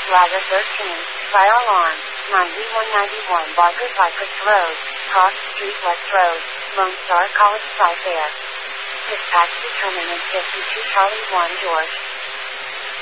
Ladder 13, Fire Alarm, 9191 Barker Cypress Road, Cross Street West Road, Lone Star College Site Air. Dispatch determinant 52 Charlie 1 George.